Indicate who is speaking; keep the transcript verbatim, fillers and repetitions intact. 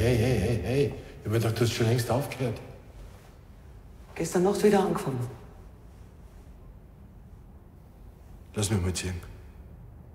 Speaker 1: hey, hey, hey, hey. Ich hab gedacht, du hast schon längst aufgehört.
Speaker 2: Gestern Nacht wieder angefangen.
Speaker 1: Lass mich mal ziehen.